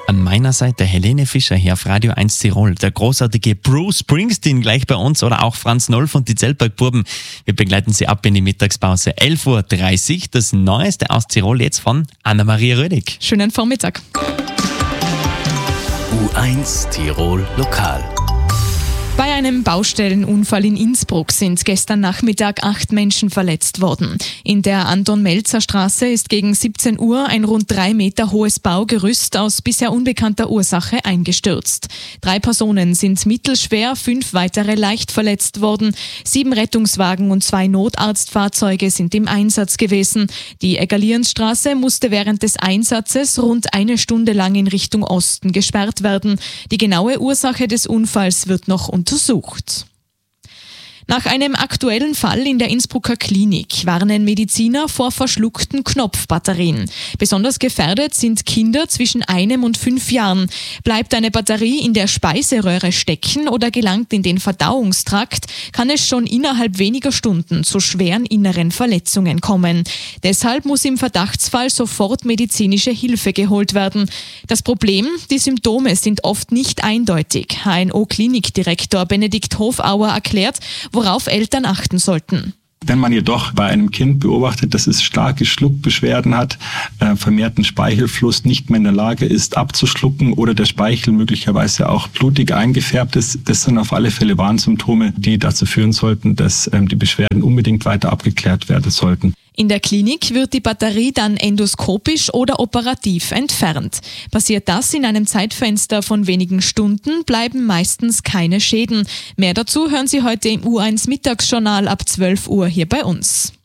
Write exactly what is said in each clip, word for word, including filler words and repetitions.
An meiner Seite Helene Fischer hier auf Radio eins Tirol, der großartige Bruce Springsteen gleich bei uns oder auch Franz Nolf und die Zeltberg-Buben. Wir begleiten Sie ab in die Mittagspause. elf Uhr dreißig, das Neueste aus Tirol jetzt von Anna-Maria Rödig. Schönen Vormittag. U eins Tirol Lokal. Bei einem Baustellenunfall in Innsbruck sind gestern Nachmittag acht Menschen verletzt worden. In der Anton-Melzer-Straße ist gegen siebzehn Uhr ein rund drei Meter hohes Baugerüst aus bisher unbekannter Ursache eingestürzt. Drei Personen sind mittelschwer, fünf weitere leicht verletzt worden. Sieben Rettungswagen und zwei Notarztfahrzeuge sind im Einsatz gewesen. Die Eggerliensstraße musste während des Einsatzes rund eine Stunde lang in Richtung Osten gesperrt werden. Die genaue Ursache des Unfalls wird noch untersucht. untersucht. Nach einem aktuellen Fall in der Innsbrucker Klinik warnen Mediziner vor verschluckten Knopfbatterien. Besonders gefährdet sind Kinder zwischen einem und fünf Jahren. Bleibt eine Batterie in der Speiseröhre stecken oder gelangt in den Verdauungstrakt, kann es schon innerhalb weniger Stunden zu schweren inneren Verletzungen kommen. Deshalb muss im Verdachtsfall sofort medizinische Hilfe geholt werden. Das Problem, die Symptome sind oft nicht eindeutig. H N O-Klinikdirektor Benedikt Hofauer erklärt, worauf Eltern achten sollten. Wenn man jedoch bei einem Kind beobachtet, dass es starke Schluckbeschwerden hat, äh, vermehrten Speichelfluss, nicht mehr in der Lage ist abzuschlucken oder der Speichel möglicherweise auch blutig eingefärbt ist, das sind auf alle Fälle Warnsymptome, die dazu führen sollten, dass ähm, die Beschwerden unbedingt weiter abgeklärt werden sollten. In der Klinik wird die Batterie dann endoskopisch oder operativ entfernt. Passiert das in einem Zeitfenster von wenigen Stunden, bleiben meistens keine Schäden. Mehr dazu hören Sie heute im U eins Mittagsjournal ab zwölf Uhr hier bei uns.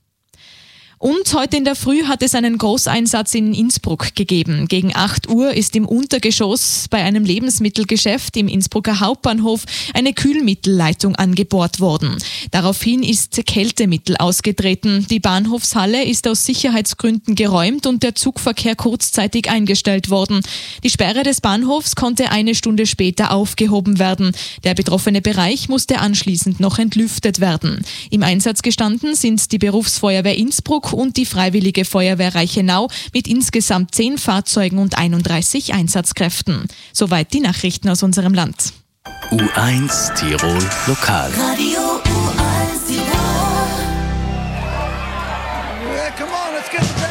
Und heute in der Früh hat es einen Großeinsatz in Innsbruck gegeben. Gegen acht Uhr ist im Untergeschoss bei einem Lebensmittelgeschäft im Innsbrucker Hauptbahnhof eine Kühlmittelleitung angebohrt worden. Daraufhin ist Kältemittel ausgetreten. Die Bahnhofshalle ist aus Sicherheitsgründen geräumt und der Zugverkehr kurzzeitig eingestellt worden. Die Sperre des Bahnhofs konnte eine Stunde später aufgehoben werden. Der betroffene Bereich musste anschließend noch entlüftet werden. Im Einsatz gestanden sind die Berufsfeuerwehr Innsbruck und die Freiwillige Feuerwehr Reichenau mit insgesamt zehn Fahrzeugen und einunddreißig Einsatzkräften. Soweit die Nachrichten aus unserem Land. U eins Tirol Lokal. Radio U eins Tirol.